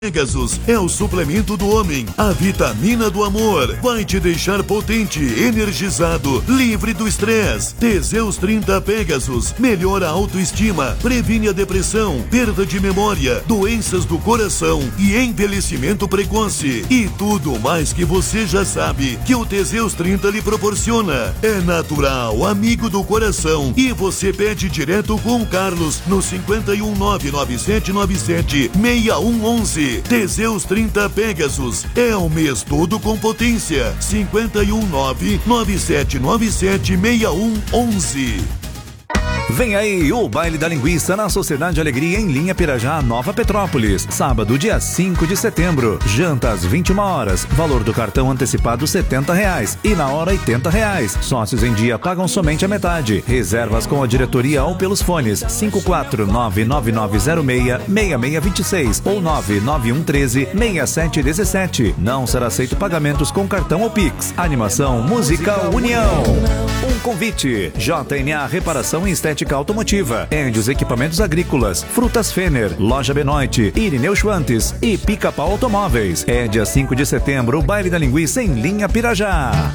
Pegasus é o suplemento do homem, a vitamina do amor. Vai te deixar potente, energizado, livre do estresse. Teseus 30 Pegasus melhora a autoestima, previne a depressão, perda de memória, doenças do coração e envelhecimento precoce. E tudo mais que você já sabe que o Teseus 30 lhe proporciona. É natural, amigo do coração. E você pede direto com o Carlos no 51997976111. Teseus 30 Pegasus é o mês todo com potência. 51997976111. Vem aí o Baile da Linguiça na Sociedade Alegria em Linha Pirajá, Nova Petrópolis. Sábado, dia 5 de setembro. Janta às 21 horas. Valor do cartão antecipado R$70 e na hora R$80. Sócios em dia pagam somente a metade. Reservas com a diretoria ou pelos fones 54999066626 ou 991136717. Não será aceito pagamentos com cartão ou Pix. Animação Musical União. Um convite. JNA Reparação e Estética Automotiva, Endios Equipamentos Agrícolas, Frutas Fener, Loja Benoit, Irineu Schwantes e Pica-Pau Automóveis. É dia 5 de setembro, o Baile da Linguiça em Linha Pirajá.